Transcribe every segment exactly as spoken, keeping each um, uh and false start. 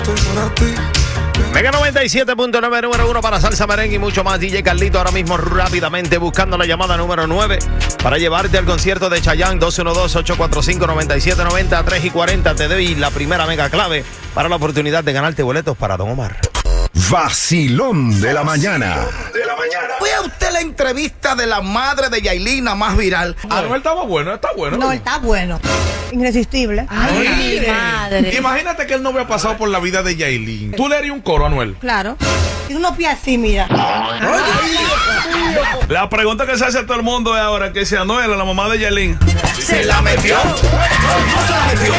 Mega noventa y siete punto nueve, número uno para salsa, merengue y mucho más. D J Carlito ahora mismo rápidamente buscando la llamada número nueve para llevarte al concierto de Chayanne. Dos uno dos, ocho cuatro cinco, nueve siete nueve cero, tres y cuarenta. Te doy la primera mega clave para la oportunidad de ganarte boletos para Don Omar. Vacilón de la mañana. De la mañana. Fue a usted la entrevista de la madre de Yailina más viral. Ah, no, él estaba bueno, está bueno. No, él está bueno. Irresistible. Ay, Ay, madre. Imagínate que él no había pasado por la vida de Yailin. ¿Tú le harías un coro, Anuel? Claro. Tiene unos pies así, mira. La pregunta que se hace a todo el mundo es ahora que si Anuel, la mamá de Yailin, ¿se la metió? ¿No se la metió?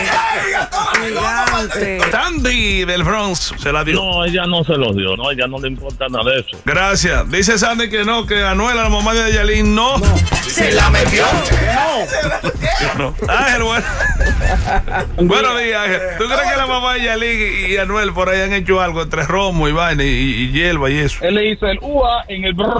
Sandy del Bronx se la dio. No, ella no se lo dio, no, ella no le importa nada de eso. Gracias. Dice Sandy que no, que Anuel, la mamá de Yailin, no. no. ¿Se la metió? No. no. Ángel, bueno. Buenos días, Ángel. ¿Tú crees que la mamá de Yailin y Anuel por ahí han hecho algo entre romo y vaina y, y, y hierba y eso? Él le hizo el ua en el brr.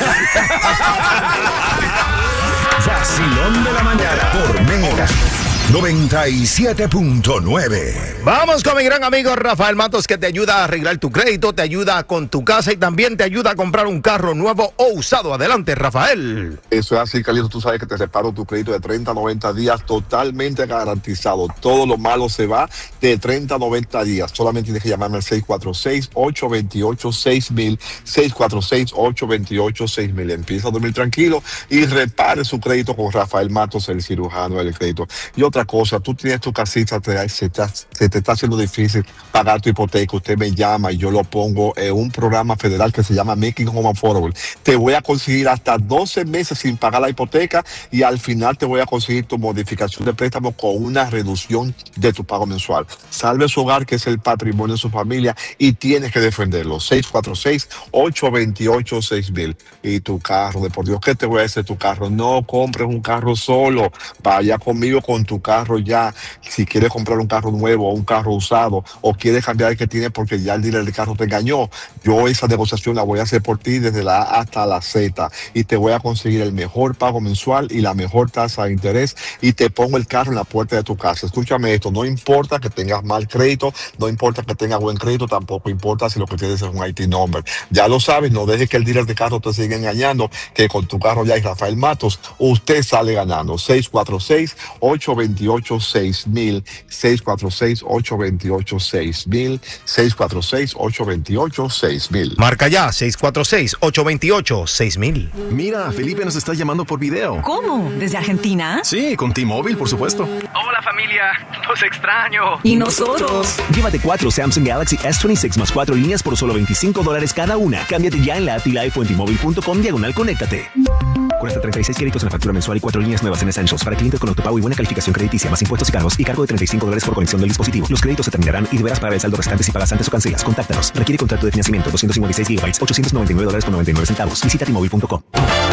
Vacilón de la mañana por Mega noventa y siete punto nueve. Vamos con mi gran amigo Rafael Matos, que te ayuda a arreglar tu crédito, te ayuda con tu casa y también te ayuda a comprar un carro nuevo o usado. Adelante, Rafael. Eso es así, Carlitos. Tú sabes que te reparo tu crédito de treinta a noventa días totalmente garantizado. Todo lo malo se va de treinta a noventa días. Solamente tienes que llamarme al seis cuatro seis, ocho dos ocho, seis mil, seis cuatro seis, ocho dos ocho, seis mil. Empieza a dormir tranquilo y repare su crédito con Rafael Matos, el cirujano del crédito. Y otra cosa, tú tienes tu casita, te, se, te, se te está haciendo difícil pagar tu hipoteca, usted me llama y yo lo pongo en un programa federal que se llama Making Home Affordable. Te voy a conseguir hasta doce meses sin pagar la hipoteca y al final te voy a conseguir tu modificación de préstamo con una reducción de tu pago mensual. Salve su hogar, que es el patrimonio de su familia, y tienes que defenderlo. seis cuatro seis, ocho dos ocho, seis mil. Y tu carro, de por Dios, ¿qué te voy a decir tu carro? No compres un carro solo, vaya conmigo con tu carro. Carro ya, si quieres comprar un carro nuevo o un carro usado o quieres cambiar el que tienes porque ya el dealer del carro te engañó, yo esa negociación la voy a hacer por ti desde la A hasta la Z y te voy a conseguir el mejor pago mensual y la mejor tasa de interés y te pongo el carro en la puerta de tu casa. Escúchame esto, no importa que tengas mal crédito, no importa que tengas buen crédito, tampoco importa si lo que tienes es un I T number. Ya lo sabes, no dejes que el dealer de carro te siga engañando, que con tu carro ya hay Rafael Matos, usted sale ganando. seis cuatro seis, ocho dos ocho, seis mil, seis cuatro seis, ocho dos ocho, seis mil, seis cuatro seis, ocho dos ocho, seis mil. Marca ya, seis cuatro seis, ocho dos ocho, seis mil. Mira, Felipe nos está llamando por video. ¿Cómo? ¿Desde Argentina? Sí, con T-Mobile, por supuesto. Hola familia, los extraño. ¿Y nosotros? Llévate cuatro Samsung Galaxy S veintiséis más cuatro líneas por solo veinticinco dólares cada una. Cámbiate ya en la app y live o en T-Mobile punto com diagonal conéctate. Con hasta treinta y seis créditos en la factura mensual y cuatro líneas nuevas en Essentials para clientes con autopago y buena calificación crediticia, más impuestos y cargos y cargo de treinta y cinco dólares por conexión del dispositivo. Los créditos se terminarán y deberás pagar el saldo restante si pagas antes o cancelas. Contáctanos. Requiere contrato de financiamiento doscientos cincuenta y seis gigabytes, ochocientos noventa y nueve dólares con noventa y nueve centavos. Visita T Mobile punto com.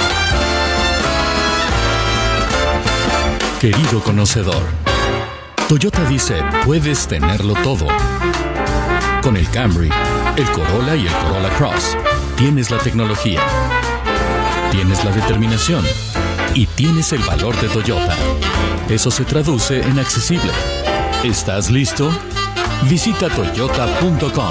Querido conocedor, Toyota dice, puedes tenerlo todo. Con el Camry, el Corolla y el Corolla Cross, tienes la tecnología, tienes la determinación y tienes el valor de Toyota. Eso se traduce en accesible. ¿Estás listo? Visita toyota punto com.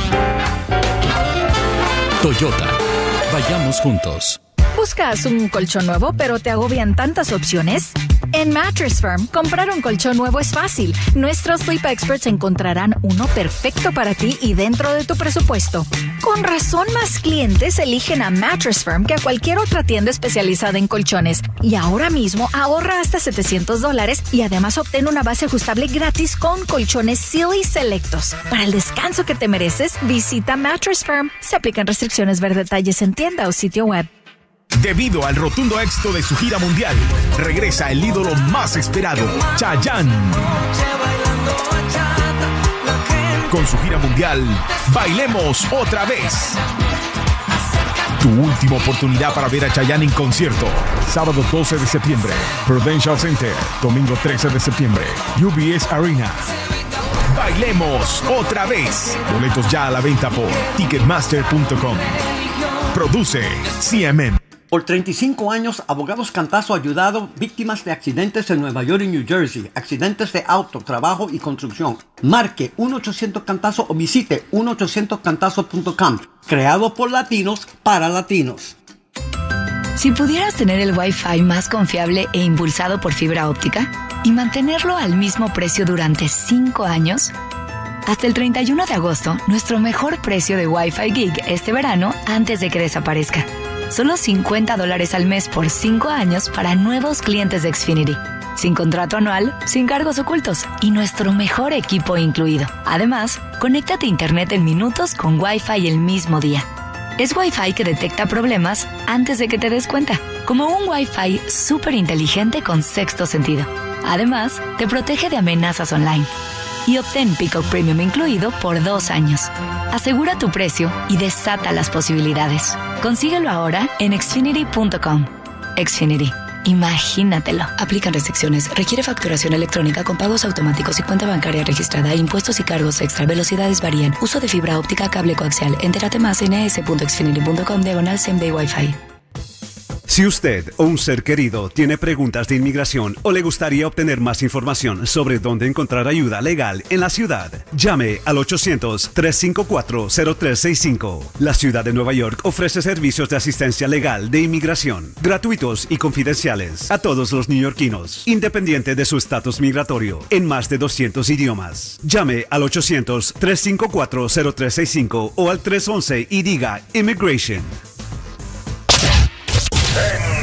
Toyota, vayamos juntos. ¿Buscas un colchón nuevo pero te agobian tantas opciones? En Mattress Firm, comprar un colchón nuevo es fácil. Nuestros Sleep Experts encontrarán uno perfecto para ti y dentro de tu presupuesto. Con razón, más clientes eligen a Mattress Firm que a cualquier otra tienda especializada en colchones. Y ahora mismo ahorra hasta setecientos dólares y además obtén una base ajustable gratis con colchones Sealy selectos. Para el descanso que te mereces, visita Mattress Firm. Se aplican restricciones. Ver detalles en tienda o sitio web. Debido al rotundo éxito de su gira mundial, regresa el ídolo más esperado, Chayanne. Con su gira mundial, Bailemos Otra Vez. Tu última oportunidad para ver a Chayanne en concierto. Sábado doce de septiembre, Prudential Center. Domingo trece de septiembre, U B S Arena. Bailemos Otra Vez. Boletos ya a la venta por ticketmaster punto com. Produce C M M. Por treinta y cinco años, Abogados Cantazo ha ayudado víctimas de accidentes en Nueva York y New Jersey, accidentes de auto, trabajo y construcción. Marque uno ochocientos Cantazo o visite uno ochocientos cantazo punto com. Creado por latinos para latinos. Si pudieras tener el Wi-Fi más confiable e impulsado por fibra óptica y mantenerlo al mismo precio durante cinco años, hasta el treinta y uno de agosto, nuestro mejor precio de Wi-Fi Gig este verano antes de que desaparezca. Solo cincuenta dólares al mes por cinco años para nuevos clientes de Xfinity. Sin contrato anual, sin cargos ocultos y nuestro mejor equipo incluido. Además, conéctate a internet en minutos con Wi-Fi el mismo día. Es Wi-Fi que detecta problemas antes de que te des cuenta, como un Wi-Fi súper inteligente con sexto sentido. Además, te protege de amenazas online. Y obtén Peacock Premium incluido por dos años. Asegura tu precio y desata las posibilidades. Consíguelo ahora en xfinity punto com. Xfinity. Imagínatelo. Aplican restricciones. Requiere facturación electrónica con pagos automáticos y cuenta bancaria registrada. Impuestos y cargos extra. Velocidades varían. Uso de fibra óptica, cable coaxial. Entérate más en e s punto xfinity punto com diagonal same day Wi-Fi. Si usted o un ser querido tiene preguntas de inmigración o le gustaría obtener más información sobre dónde encontrar ayuda legal en la ciudad, llame al ochocientos, tres cinco cuatro, cero tres seis cinco. La ciudad de Nueva York ofrece servicios de asistencia legal de inmigración, gratuitos y confidenciales, a todos los neoyorquinos, independiente de su estatus migratorio, en más de doscientos idiomas. Llame al ochocientos, tres cinco cuatro, cero tres seis cinco o al tres once y diga Immigration. En